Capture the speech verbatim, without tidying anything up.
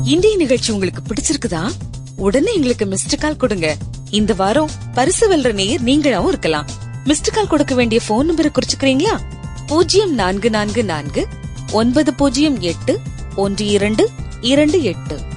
இன்றைய நிகழ்ச்சி உங்களுக்கு பிடிச்சிருக்குதா? உடனே எங்களுக்கு மிஸ்டு கால் கொடுங்க. இந்த வாரம் பரிசு வெல்ற நேயர் நீங்களாவும் இருக்கலாம். மிஸ்டு கால் கொடுக்க வேண்டிய போன் நம்பரை குறிச்சுக்கிறீங்களா? பூஜ்ஜியம் நான்கு நான்கு நான்கு ஒன்பது பூஜ்ஜியம் எட்டு ஒன்று இரண்டு இரண்டு எட்டு.